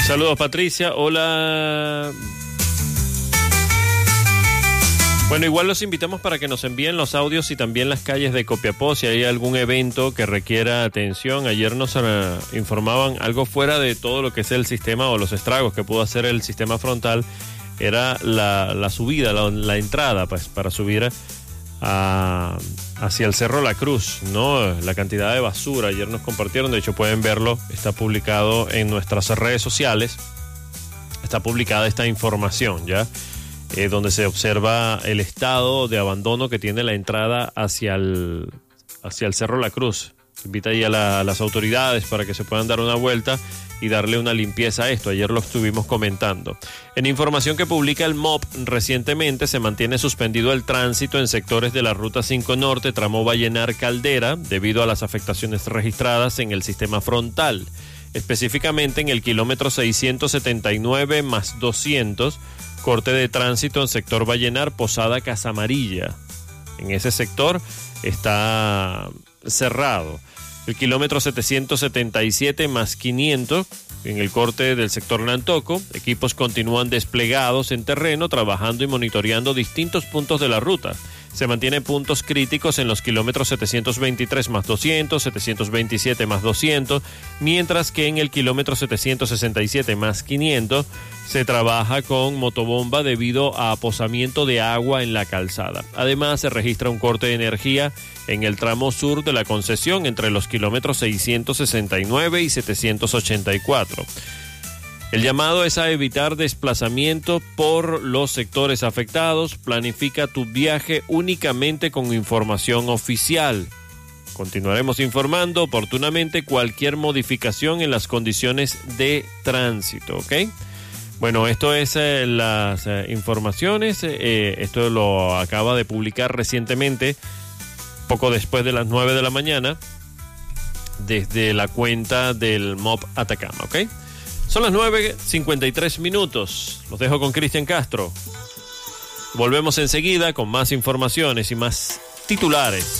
Saludos, Patricia. Hola. Bueno, igual los invitamos para que nos envíen los audios y también las calles de Copiapó si hay algún evento que requiera atención. Ayer nos informaban algo fuera de todo lo que es el sistema o los estragos que pudo hacer el sistema frontal. Era la subida, la entrada pues, para subir hacia el Cerro La Cruz, ¿no? La cantidad de basura. Ayer nos compartieron, de hecho pueden verlo, está publicado en nuestras redes sociales. Está publicada esta información, ¿ya? Donde se observa el estado de abandono que tiene la entrada hacia el Cerro La Cruz. Invita ahí a las autoridades para que se puedan dar una vuelta y darle una limpieza a esto. Ayer lo estuvimos comentando. En información que publica el MOP, recientemente se mantiene suspendido el tránsito en sectores de la Ruta 5 Norte, tramo Vallenar Caldera, debido a las afectaciones registradas en el sistema frontal. Específicamente en el kilómetro 679 más 200, corte de tránsito en sector Vallenar, Posada Casamarilla. En ese sector está cerrado. El kilómetro 777 más 500, en el corte del sector Nantoco, equipos continúan desplegados en terreno, trabajando y monitoreando distintos puntos de la ruta. Se mantienen puntos críticos en los kilómetros 723 más 200, 727 más 200, mientras que en el kilómetro 767 más 500 se trabaja con motobomba debido a aposamiento de agua en la calzada. Además, se registra un corte de energía en el tramo sur de la concesión entre los kilómetros 669 y 784. El llamado es a evitar desplazamiento por los sectores afectados. Planifica tu viaje únicamente con información oficial. Continuaremos informando oportunamente cualquier modificación en las condiciones de tránsito, ¿ok? Bueno, esto es las informaciones. Esto lo acaba de publicar recientemente, poco después de las 9 de la mañana, desde la cuenta del MOP Atacama, ¿ok? Son las 9:53 minutos. Los dejo con Cristian Castro. Volvemos enseguida con más informaciones y más titulares.